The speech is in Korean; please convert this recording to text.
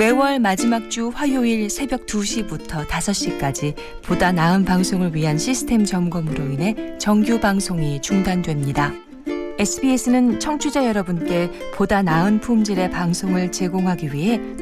매월 마지막 주 화요일 새벽 2시부터 5시까지 보다 나은 방송을 위한 시스템 점검으로 인해 정규 방송이 중단됩니다. SBS는 청취자 여러분께 보다 나은 품질의 방송을 제공하기 위해